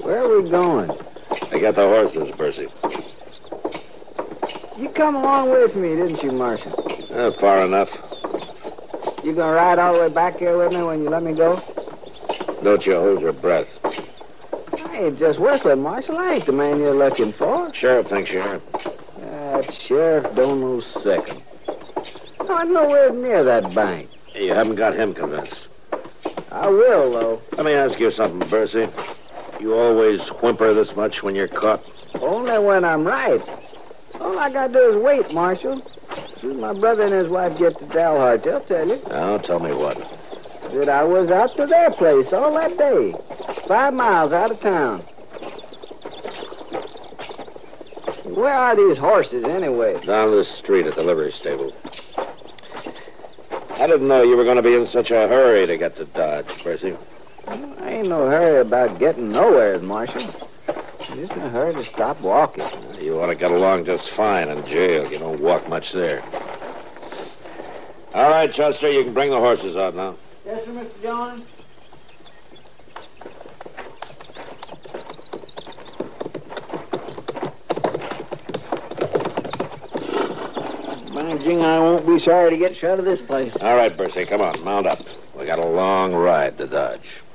Where are we going? I got the horses, Percy. You come along with me, didn't you, Marshal? Far enough. You gonna ride all the way back here with me when you let me go? Don't you hold your breath. I ain't just whistling, Marshal. I ain't the man you're looking for. Sheriff thinks you are. That sheriff don't know second. I'm nowhere near that bank. You haven't got him convinced. I will, though. Let me ask you something, Percy. You always whimper this much when you're caught? Only when I'm right. All I gotta do is wait, Marshal. As soon as my brother and his wife get to Dalhart, they'll tell you. Now, tell me what. That I was out to their place all that day. 5 miles out of town. Where are these horses, anyway? Down the street at the livery stable. I didn't know you were going to be in such a hurry to get to Dodge, Percy. I ain't no hurry about getting nowhere, Marshal. I'm just in a hurry to stop walking. You ought to get along just fine in jail. You don't walk much there. All right, Chester, you can bring the horses out now. Yes, sir, Mr. Jones. By jing, I won't be sorry to get shut of this place. All right, Percy, come on, mount up. We got a long ride to Dodge.